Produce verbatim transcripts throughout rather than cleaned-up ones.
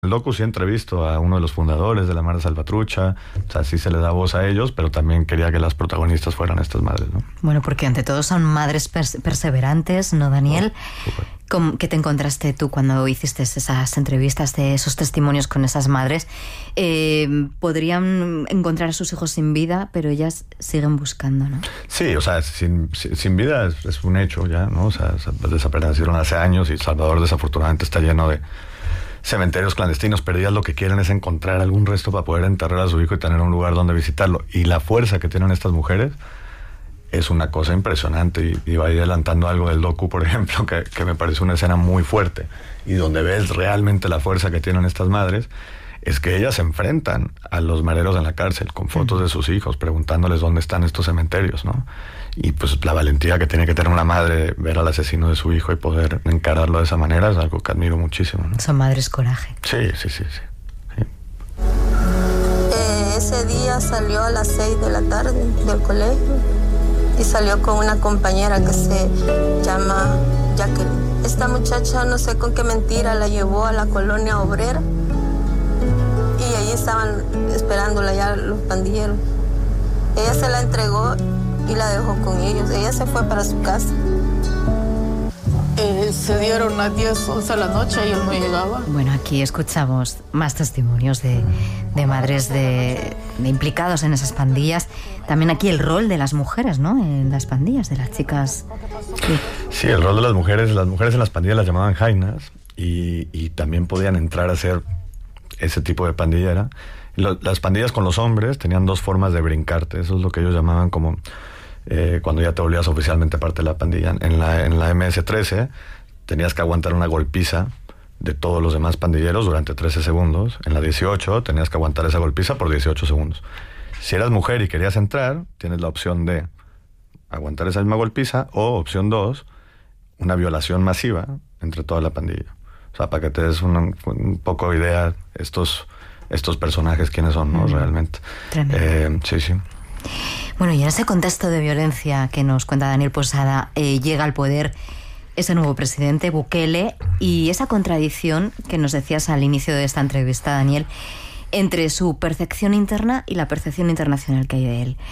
El docu sí entrevisto a uno de los fundadores de la Mara Salvatrucha, o sea, sí se le da voz a ellos, pero también quería que las protagonistas fueran estas madres, ¿no? Bueno, porque ante todo son madres pers- perseverantes, ¿no, Daniel? Oh, ¿Cómo, ¿Qué te encontraste tú cuando hiciste esas entrevistas, de esos testimonios con esas madres? Eh, podrían encontrar a sus hijos sin vida, pero ellas siguen buscando, ¿no? Sí, o sea, sin, sin vida es, es un hecho ya, ¿no? O sea, desaparecieron hace años y Salvador desafortunadamente está lleno de cementerios clandestinos, pero ellas lo que quieren es encontrar algún resto para poder enterrar a su hijo y tener un lugar donde visitarlo. Y la fuerza que tienen estas mujeres es una cosa impresionante. Y, y va a ir adelantando algo del docu, por ejemplo, que, que me parece una escena muy fuerte y donde ves realmente la fuerza que tienen estas madres, es que ellas se enfrentan a los mareros en la cárcel con fotos uh-huh. de sus hijos, preguntándoles dónde están estos cementerios, ¿no? Y pues la valentía que tiene que tener una madre, ver al asesino de su hijo y poder encararlo de esa manera, es algo que admiro muchísimo, ¿no? Son madres coraje. Sí, sí, sí, sí. sí. Eh, ese día salió a las seis de la tarde del colegio y salió con una compañera que se llama Jacqueline. Esta muchacha, no sé con qué mentira, la llevó a la colonia obrera y ahí estaban esperándola ya los pandilleros. Ella se la entregó y la dejó con ellos. Ella se fue para su casa. Eh, se dieron las diez, once de la noche y él no llegaba. Bueno, aquí escuchamos más testimonios de, de madres de, de implicados en esas pandillas. También aquí el rol de las mujeres, ¿no? En las pandillas, de las chicas. Sí, sí, el rol de las mujeres. Las mujeres en las pandillas las llamaban jainas y, y también podían entrar a ser ese tipo de pandillera. Las pandillas con los hombres tenían dos formas de brincarte. Eso es lo que ellos llamaban como eh, cuando ya te volvías oficialmente parte de la pandilla. En la, en la eme ese trece tenías que aguantar una golpiza de todos los demás pandilleros durante trece segundos. En la dieciocho tenías que aguantar esa golpiza por dieciocho segundos. Si eras mujer y querías entrar, tienes la opción de aguantar esa misma golpiza o opción dos, una violación masiva entre toda la pandilla. O sea, para que te des una, un poco de idea estos... estos personajes quiénes son, ¿no? Mm. Realmente. Eh, sí, sí. Bueno, y en ese contexto de violencia que nos cuenta Daniel Posada, eh, llega al poder ese nuevo presidente, Bukele, y esa contradicción que nos decías al inicio de esta entrevista, Daniel, entre su percepción interna y la percepción internacional que hay de él.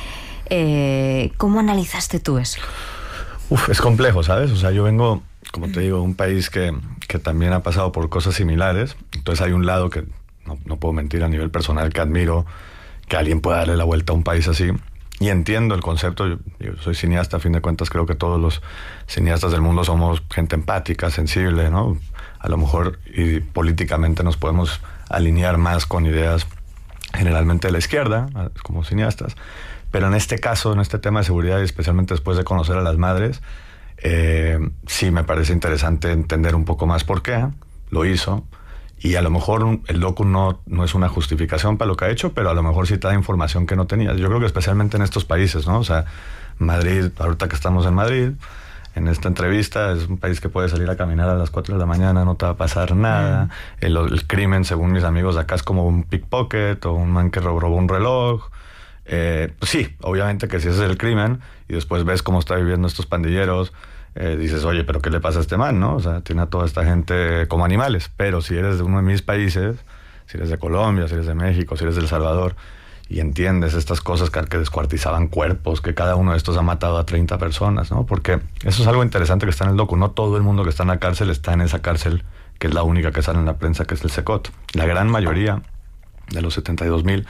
Eh, ¿Cómo analizaste tú eso? Uf, es complejo, ¿sabes? O sea, yo vengo, como te digo, de un país que, que también ha pasado por cosas similares, entonces hay un lado que No, no puedo mentir, a nivel personal, que admiro que alguien pueda darle la vuelta a un país así. Y entiendo el concepto. Yo, yo soy cineasta, a fin de cuentas creo que todos los cineastas del mundo somos gente empática, sensible, ¿no? A lo mejor y políticamente nos podemos alinear más con ideas generalmente de la izquierda, como cineastas. Pero en este caso, en este tema de seguridad, y especialmente después de conocer a las madres, eh, sí me parece interesante entender un poco más por qué lo hizo. Y a lo mejor el docu no, no es una justificación para lo que ha hecho, pero a lo mejor sí te da información que no tenías. Yo creo que especialmente en estos países, ¿no? O sea, Madrid, ahorita que estamos en Madrid, en esta entrevista, es un país que puedes salir a caminar a las cuatro de la mañana, no te va a pasar nada. Mm. El, el crimen, según mis amigos de acá, es como un pickpocket o un man que robó un reloj. Eh, pues sí, obviamente que si ese es el crimen, y después ves cómo está viviendo estos pandilleros, Eh, dices, oye, pero ¿qué le pasa a este man, no? O sea, tiene a toda esta gente como animales. Pero si eres de uno de mis países, si eres de Colombia, si eres de México, si eres de El Salvador, y entiendes estas cosas que, que descuartizaban cuerpos, que cada uno de estos ha matado a treinta personas, ¿no? Porque eso es algo interesante que está en el docu. No todo el mundo que está en la cárcel está en esa cárcel, que es la única que sale en la prensa, que es el Secot. La gran mayoría de los setenta y dos mil,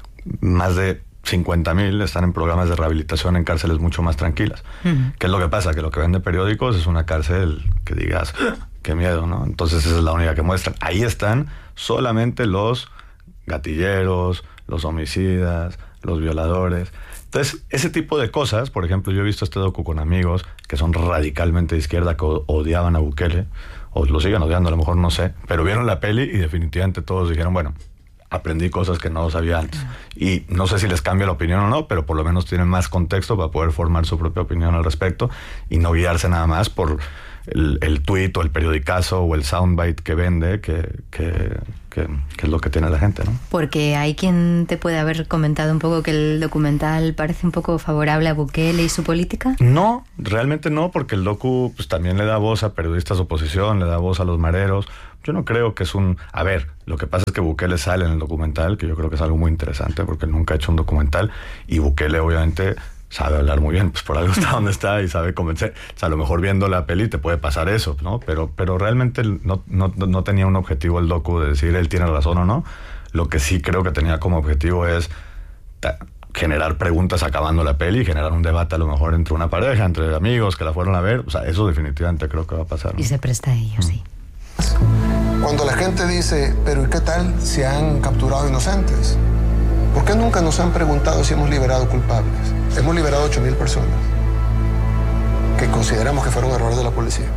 más de cincuenta mil están en programas de rehabilitación en cárceles mucho más tranquilas. Uh-huh. ¿Qué es lo que pasa? Que lo que ven de periódicos es una cárcel que digas, qué miedo, ¿no? Entonces esa es la única que muestran. Ahí están solamente los gatilleros, los homicidas, los violadores. Entonces, ese tipo de cosas, por ejemplo, yo he visto este docu con amigos que son radicalmente de izquierda, que odiaban a Bukele, o lo siguen odiando, a lo mejor no sé, pero vieron la peli y definitivamente todos dijeron, bueno, aprendí cosas que no sabía antes. Y no sé si les cambia la opinión o no, pero por lo menos tienen más contexto para poder formar su propia opinión al respecto y no guiarse nada más por el, el tuit o el periodicazo o el soundbite que vende, que, que, que, que es lo que tiene la gente, ¿no? Porque hay quien te puede haber comentado un poco que el documental parece un poco favorable a Bukele y su política. No, realmente no, porque el docu pues, también le da voz a periodistas de oposición, le da voz a los mareros. Yo no creo que es un... A ver, lo que pasa es que Bukele sale en el documental, que yo creo que es algo muy interesante, porque él nunca ha hecho un documental, y Bukele obviamente sabe hablar muy bien, pues por algo está donde está y sabe convencer. O sea, a lo mejor viendo la peli te puede pasar eso, ¿no? Pero, pero realmente no, no, no tenía un objetivo el docu de decir él tiene razón o no. Lo que sí creo que tenía como objetivo es ta, generar preguntas acabando la peli, generar un debate a lo mejor entre una pareja, entre amigos que la fueron a ver. O sea, eso definitivamente creo que va a pasar, ¿no? Y se presta a ello, mm. sí. Cuando la gente dice, pero ¿y qué tal si han capturado inocentes? ¿Por qué nunca nos han preguntado si hemos liberado culpables? Hemos liberado ocho mil personas que consideramos que fueron errores de la policía.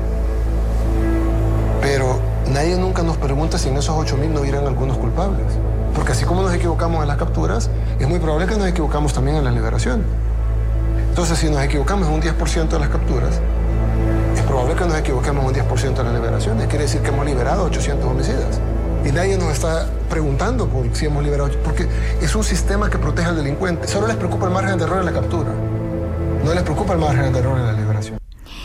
Pero nadie nunca nos pregunta si en esos ocho mil no hubieran algunos culpables. Porque así como nos equivocamos en las capturas, es muy probable que nos equivocamos también en la liberación. Entonces, si nos equivocamos en un diez por ciento de las capturas, es probable que nos equivoquemos en un diez por ciento de las liberaciones. Quiere decir que hemos liberado ochocientos homicidas. Y nadie nos está preguntando por si hemos liberado, porque es un sistema que protege al delincuente. Solo les preocupa el margen de error en la captura. No les preocupa el margen de error en la liberación.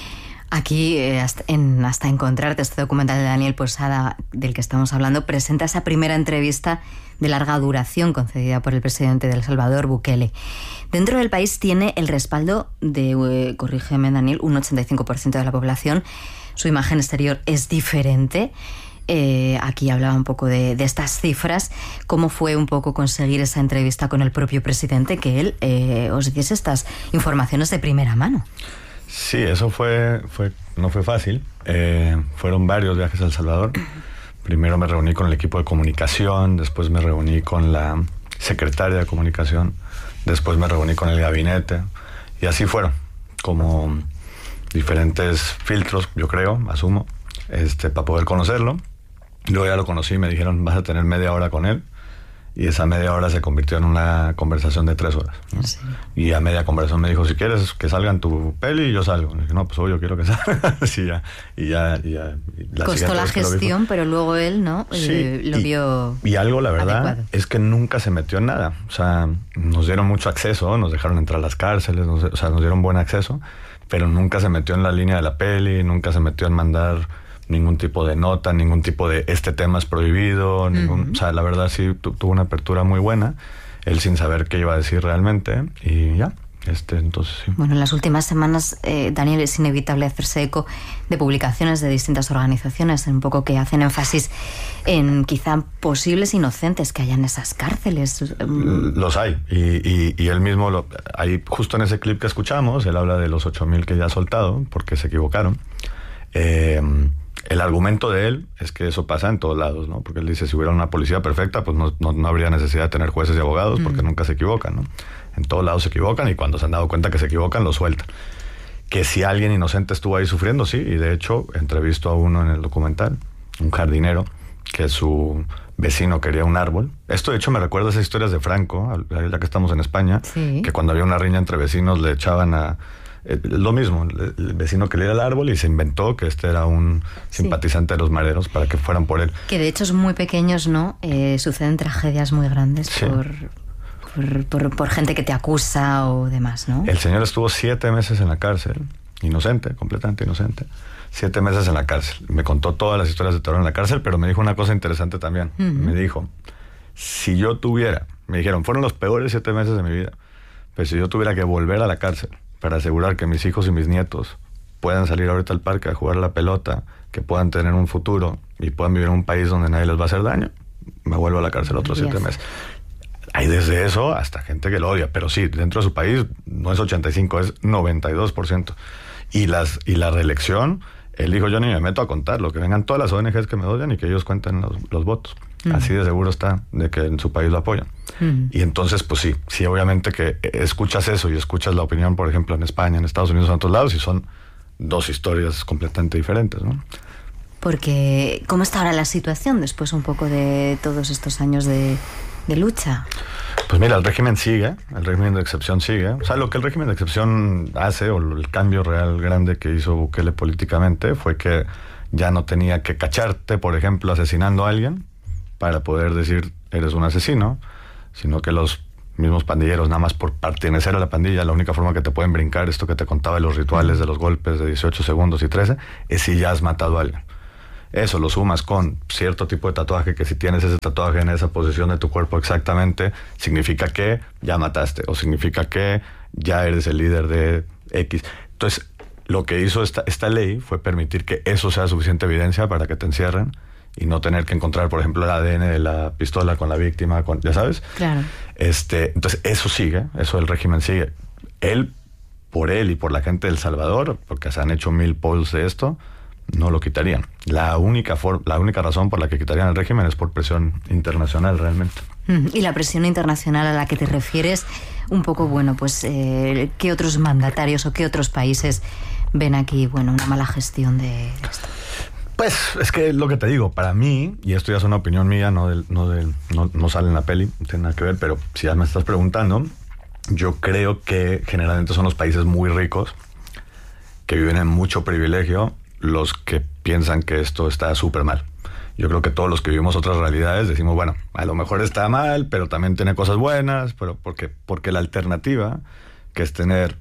Aquí, eh, hasta, en, hasta encontrarte este documental de Daniel Posada, del que estamos hablando, presenta esa primera entrevista de larga duración concedida por el presidente de El Salvador, Bukele. Dentro del país tiene el respaldo de, eh, corrígeme Daniel, un ochenta y cinco por ciento de la población. Su imagen exterior es diferente. Eh, aquí hablaba un poco de, de estas cifras. ¿Cómo fue un poco conseguir esa entrevista con el propio presidente, que él eh, os diese estas informaciones de primera mano? Sí, eso fue, fue no fue fácil. Eh, fueron varios viajes a El Salvador. Primero me reuní con el equipo de comunicación, después me reuní con la secretaria de comunicación, después me reuní con el gabinete, y así fueron, como diferentes filtros, yo creo, asumo, este, para poder conocerlo. Luego ya lo conocí y me dijeron, vas a tener media hora con él. Y esa media hora se convirtió en una conversación de tres horas, ¿no? Sí. Y a media conversación me dijo, si quieres que salga en tu peli, y yo salgo. Y dije, no, pues obvio, quiero que salga. Sí, ya, y ya, y ya. Y la Costó la gestión, pero luego él, ¿no? Sí, eh, lo y, vio Y algo, la verdad, adecuado. Es que nunca se metió en nada. O sea, nos dieron mucho acceso, nos dejaron entrar a las cárceles, nos, o sea, nos dieron buen acceso, pero nunca se metió en la línea de la peli, nunca se metió en mandar ningún tipo de nota, ningún tipo de este tema es prohibido, ningún, uh-huh. O sea, la verdad sí tu, tuvo una apertura muy buena, él sin saber qué iba a decir realmente, y ya, este, entonces sí. Bueno, en las últimas semanas, eh, Daniel, es inevitable hacerse eco de publicaciones de distintas organizaciones, un poco que hacen énfasis en quizá posibles inocentes que haya en esas cárceles. Los hay, y, y, y él mismo, lo, ahí justo en ese clip que escuchamos, él habla de los ocho mil que ya ha soltado, porque se equivocaron. Eh... El argumento de él es que eso pasa en todos lados, ¿no? Porque él dice, si hubiera una policía perfecta, pues no, no, no habría necesidad de tener jueces y abogados, porque mm. nunca se equivocan, ¿no? En todos lados se equivocan, y cuando se han dado cuenta que se equivocan, lo sueltan. Que si alguien inocente estuvo ahí sufriendo, sí, y de hecho entrevisto a uno en el documental, un jardinero, que su vecino quería un árbol. Esto de hecho me recuerda a esas historias de Franco, ya que estamos en España, sí. Que cuando había una riña entre vecinos le echaban a... Eh, lo mismo, el, el vecino quería el árbol y se inventó que este era un simpatizante sí. de los mareros para que fueran por él. Que de hechos muy pequeños, ¿no? Eh, suceden tragedias muy grandes sí. por, por, por, por gente que te acusa o demás, ¿no? El señor estuvo siete meses en la cárcel, inocente, completamente inocente. Siete meses en la cárcel. Me contó todas las historias de terror en la cárcel, pero me dijo una cosa interesante también. Uh-huh. Me dijo, si yo tuviera, me dijeron, fueron los peores siete meses de mi vida, pero si yo tuviera que volver a la cárcel para asegurar que mis hijos y mis nietos puedan salir ahorita al parque a jugar a la pelota, que puedan tener un futuro y puedan vivir en un país donde nadie les va a hacer daño, me vuelvo a la cárcel otros siete meses. Hay desde eso hasta gente que lo odia, pero sí, dentro de su país no es ochenta y cinco, es noventa y dos por ciento. Y, las, y la reelección, él dijo, yo ni me meto a contarlo, que vengan todas las O N Ges que me odian y que ellos cuenten los, los votos. Mm. Así de seguro está de que en su país lo apoyan. Mm. Y entonces, pues sí, sí, obviamente que escuchas eso y escuchas la opinión, por ejemplo, en España, en Estados Unidos, en otros lados, y son dos historias completamente diferentes, ¿no? Porque, ¿cómo está ahora la situación después un poco de todos estos años de, de lucha? Pues mira, el régimen sigue, el régimen de excepción sigue. O sea, lo que el régimen de excepción hace, o el cambio real grande que hizo Bukele políticamente, fue que ya no tenía que cacharte, por ejemplo, asesinando a alguien, para poder decir eres un asesino, sino que los mismos pandilleros, nada más por pertenecer a la pandilla, la única forma que te pueden brincar, esto que te contaba de los rituales, de los golpes de dieciocho segundos y trece, es si ya has matado a alguien. Eso lo sumas con cierto tipo de tatuaje, que si tienes ese tatuaje en esa posición de tu cuerpo exactamente, significa que ya mataste, o significa que ya eres el líder de X. Entonces, lo que hizo esta, esta ley fue permitir que eso sea suficiente evidencia para que te encierren y no tener que encontrar, por ejemplo, el A D N de la pistola con la víctima, con, ¿ya sabes? Claro. Este, entonces, eso sigue, eso el régimen sigue. Él, por él y por la gente de El Salvador, porque se han hecho mil polls de esto, no lo quitarían. La única, for, la única razón por la que quitarían el régimen es por presión internacional, realmente. Y la presión internacional a la que te refieres, un poco, bueno, pues, eh, ¿qué otros mandatarios o qué otros países ven aquí, bueno, una mala gestión de esto? Pues es que lo que te digo, para mí, y esto ya es una opinión mía, no, del, no, del, no, no sale en la peli, no tiene nada que ver, pero si ya me estás preguntando, yo creo que generalmente son los países muy ricos, que viven en mucho privilegio, los que piensan que esto está súper mal. Yo creo que todos los que vivimos otras realidades decimos, bueno, a lo mejor está mal, pero también tiene cosas buenas, pero porque, porque la alternativa, que es tener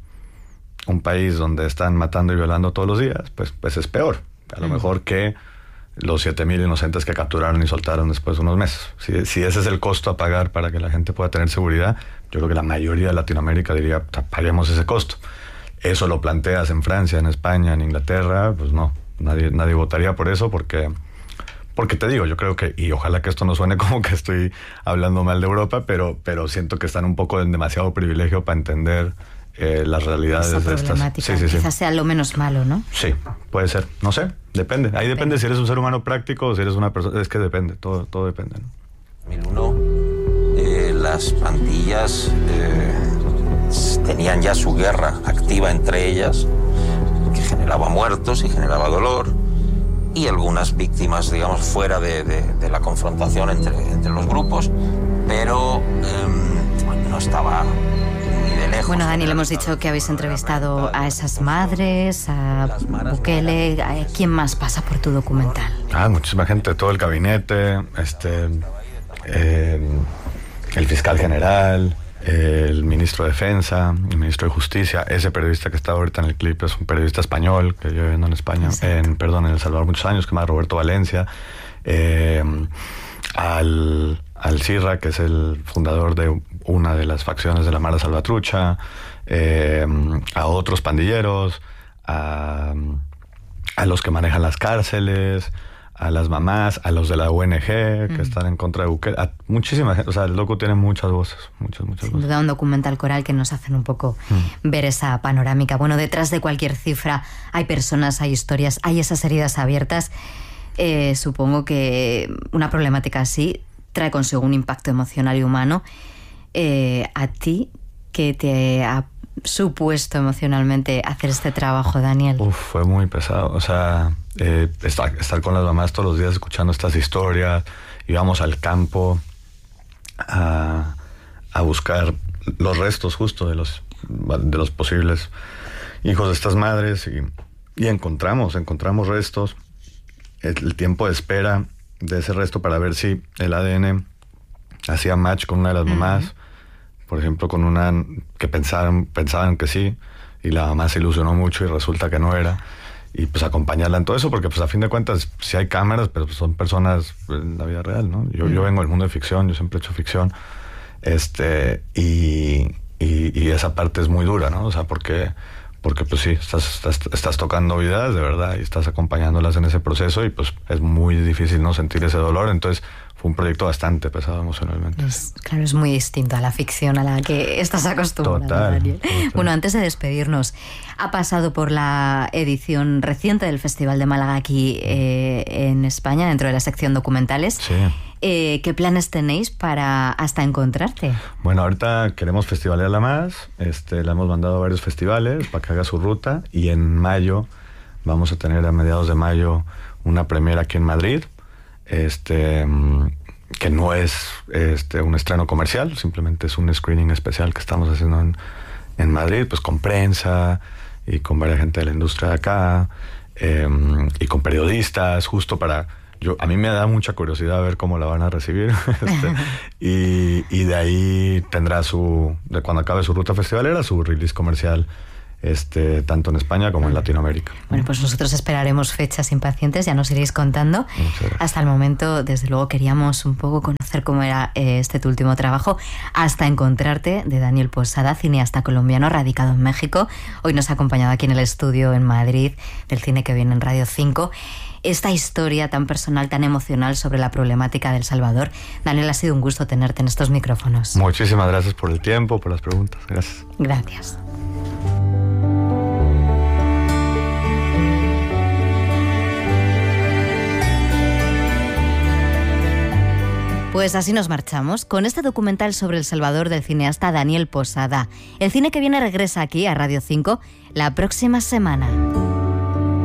un país donde están matando y violando todos los días, pues, pues es peor. A lo mm. mejor que los siete mil inocentes que capturaron y soltaron después de unos meses. Si, si ese es el costo a pagar para que la gente pueda tener seguridad, yo creo que la mayoría de Latinoamérica diría, paguemos ese costo. Eso lo planteas en Francia, en España, en Inglaterra, pues no, nadie, nadie votaría por eso porque, porque te digo, yo creo que, y ojalá que esto no suene como que estoy hablando mal de Europa, pero, pero siento que están un poco en demasiado privilegio para entender eh, las realidades esa de estas. Sí, sí, quizás sí. sea lo menos malo, ¿no? Sí, puede ser, no sé, depende. Ahí depende, depende si eres un ser humano práctico o si eres una persona, es que depende, todo, todo depende, ¿no? dos mil uno, eh, las pandillas eh, tenían ya su guerra activa entre ellas, que generaba muertos y generaba dolor, y algunas víctimas, digamos, fuera de, de, de la confrontación entre, entre los grupos, pero eh, no estaba ni de lejos. Bueno, Dani, le hemos dicho que habéis entrevistado a esas madres, a Bukele. ¿A quién más pasa por tu documental? Ah, muchísima gente, todo el gabinete, este, eh, el fiscal general, el ministro de Defensa, el ministro de Justicia. Ese periodista que está ahorita en el clip es un periodista español que yo viviendo en España, en, perdón, en El Salvador muchos años, que se llama Roberto Valencia. Eh, al, al Sirra, que es el fundador de una de las facciones de la Mara Salvatrucha, eh, a otros pandilleros, a, a los que manejan las cárceles, a las mamás, a los de la O N G que mm. están en contra de Bukele, a muchísima gente. O sea, el docu tiene muchas voces, muchas, muchas Sin voces. duda un documental coral que nos hacen un poco mm. ver esa panorámica. Bueno, detrás de cualquier cifra hay personas, hay historias, hay esas heridas abiertas. Eh, supongo que una problemática así trae consigo un impacto emocional y humano. Eh, a ti, ¿qué te ha supuesto emocionalmente hacer este trabajo, Daniel? Uf, fue muy pesado. O sea, eh, estar, estar con las mamás todos los días escuchando estas historias. Íbamos al campo a, a buscar los restos justo de los, de los posibles hijos de estas madres y, y encontramos, encontramos restos. El, el tiempo de espera de ese resto para ver si el A D N hacía match con una de las mamás. Uh-huh. Por ejemplo, con una que pensaron, pensaban que sí, y la mamá se ilusionó mucho y resulta que no era. Y pues acompañarla en todo eso, porque pues a fin de cuentas sí hay cámaras, pero pues, son personas en la vida real, ¿no? Yo, mm. yo vengo del mundo de ficción, yo siempre he hecho ficción. Este, y, y, y esa parte es muy dura, ¿no? O sea, porque, porque pues sí, estás, estás, estás tocando vidas de verdad y estás acompañándolas en ese proceso y pues es muy difícil no sentir ese dolor. Entonces fue un proyecto bastante pesado emocionalmente. Es, claro, es muy distinto a la ficción a la que estás acostumbrado, total, Daniel. Total. Bueno, antes de despedirnos, ha pasado por la edición reciente del Festival de Málaga aquí eh, en España, dentro de la sección documentales. Sí. Eh, ¿Qué planes tenéis para hasta encontrarte? Bueno, ahorita queremos festivalearla más. Este, la hemos mandado a varios festivales para que haga su ruta. Y en mayo vamos a tener, a mediados de mayo, una premiera aquí en Madrid. Este, que no es este, un estreno comercial, simplemente es un screening especial que estamos haciendo en, en Madrid, pues con prensa y con varias gente de la industria de acá, eh, y con periodistas, justo para yo, a mí me da mucha curiosidad ver cómo la van a recibir. este, y, y de ahí tendrá su, de cuando acabe su ruta festivalera, su release comercial, este, tanto en España como en Latinoamérica. Bueno, pues nosotros esperaremos fechas impacientes, ya nos iréis contando. Hasta el momento, desde luego, queríamos un poco conocer cómo era eh, este tu último trabajo, hasta encontrarte, de Daniel Posada, cineasta colombiano radicado en México. Hoy nos ha acompañado aquí en el estudio en Madrid, del Cine que Viene en Radio cinco. Esta historia tan personal, tan emocional sobre la problemática de El Salvador. Daniel, ha sido un gusto tenerte en estos micrófonos. Muchísimas gracias por el tiempo, por las preguntas. Gracias. Gracias. Pues así nos marchamos, con este documental sobre El Salvador del cineasta Daniel Posada. El Cine que Viene regresa aquí a Radio cinco la próxima semana.